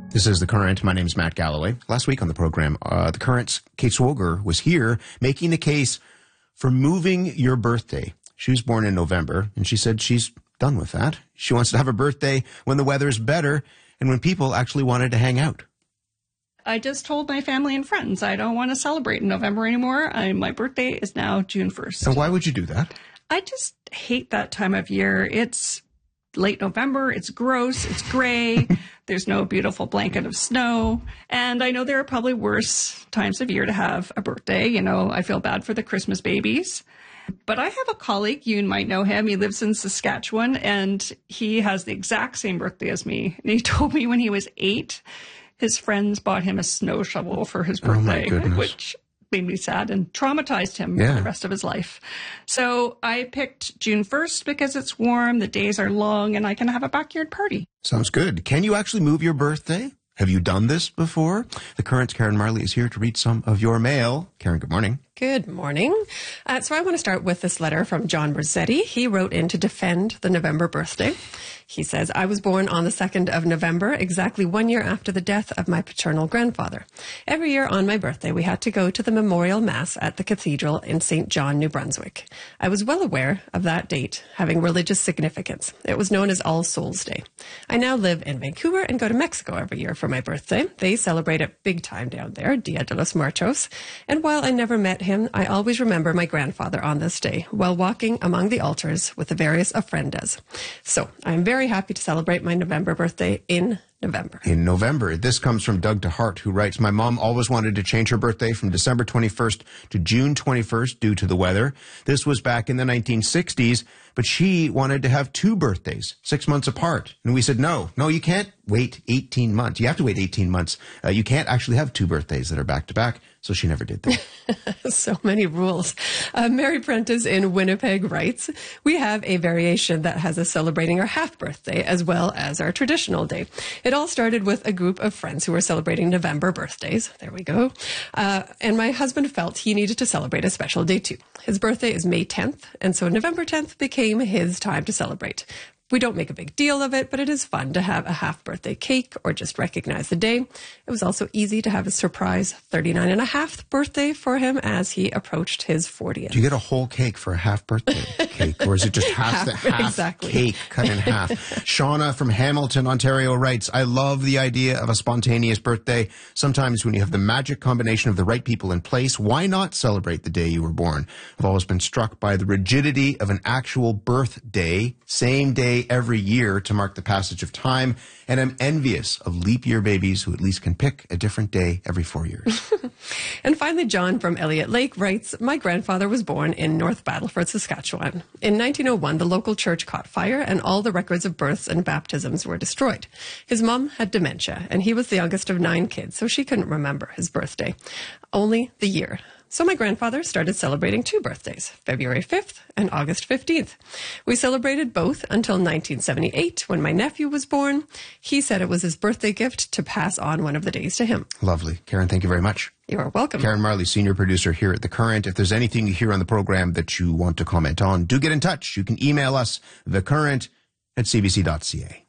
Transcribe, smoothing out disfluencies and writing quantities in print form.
This is The Current. My name is Matt Galloway. Last week on the program, The Current's Kate Swoger was here making the case for moving your birthday. She was born in November, and she said she's done with that. She wants to have a birthday when the weather's better and when people actually wanted to hang out. I just told my family and friends I don't want to celebrate in November anymore. My birthday is now June 1st. And why would you do that? I just hate that time of year. It's late November. It's gross. It's gray. There's no beautiful blanket of snow. And I know there are probably worse times of year to have a birthday. You know, I feel bad for the Christmas babies. But I have a colleague, you might know him. He lives in Saskatchewan, and he has the exact same birthday as me. And he told me when he was 8, his friends bought him a snow shovel for his birthday, which made me sad and traumatized him for the rest of his life. So I picked June 1st because it's warm, the days are long, and I can have a backyard party. Sounds good. Can you actually move your birthday? Have you done this before? The Current's Karen Marley is here to read some of your mail. Karen, good morning. Good morning. So I want to start with this letter from John Rossetti. He wrote in to defend the November birthday. He says, I was born on the 2nd of November, exactly 1 year after the death of my paternal grandfather. Every year on my birthday, we had to go to the memorial mass at the cathedral in St. John, New Brunswick. I was well aware of that date having religious significance. It was known as All Souls Day. I now live in Vancouver and go to Mexico every year for my birthday. They celebrate it big time down there, Dia de los Muertos. And while I never met him, I always remember my grandfather on this day while walking among the altars with the various ofrendas. So I'm very happy to celebrate my November birthday in November. In November. This comes from Doug DeHart, who writes, my mom always wanted to change her birthday from December 21st to June 21st due to the weather. This was back in the 1960s, but she wanted to have 2 birthdays, 6 months apart. And we said, no, you can't wait 18 months. You have to wait 18 months. You can't actually have 2 birthdays that are back to back. So she never did that. So many rules. Mary Prentice in Winnipeg writes, we have a variation that has us celebrating our half birthday as well as our traditional day. It all started with a group of friends who were celebrating November birthdays. There we go. And my husband felt he needed to celebrate a special day too. His birthday is May 10th, and so November 10th became his time to celebrate. We don't make a big deal of it, but it is fun to have a half birthday cake or just recognize the day. It was also easy to have a surprise 39 and a half birthday for him as he approached his 40th. Do you get a whole cake for a half birthday cake, or is it just half exactly. cake cut in half? Shauna from Hamilton, Ontario writes, I love the idea of a spontaneous birthday. Sometimes when you have the magic combination of the right people in place, why not celebrate the day you were born? I've always been struck by the rigidity of an actual birthday, same day every year to mark the passage of time, and I'm envious of leap year babies who at least can pick a different day every 4 years. And finally, John from Elliott Lake writes, my grandfather was born in North Battleford, Saskatchewan. In 1901, the local church caught fire and all the records of births and baptisms were destroyed. His mom had dementia, and he was the youngest of 9 kids, so she couldn't remember his birthday, only the year. So my grandfather started celebrating 2 birthdays, February 5th and August 15th. We celebrated both until 1978 when my nephew was born. He said it was his birthday gift to pass on one of the days to him. Lovely. Karen, thank you very much. You are welcome. Karen Marley, senior producer here at The Current. If there's anything you hear on the program that you want to comment on, do get in touch. You can email us, thecurrent@cbc.ca.